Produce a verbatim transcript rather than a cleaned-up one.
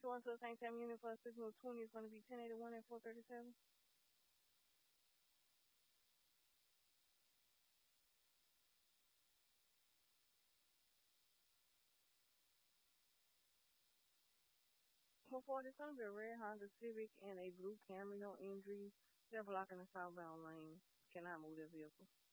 one to the Saint Tam unit for a signal of twenty is going to be ten eighty-one and four thirty-seven. Before it's going to be a red Honda Civic and a blue Camry, no injuries. They're blocking the southbound lane. Cannot move their vehicle.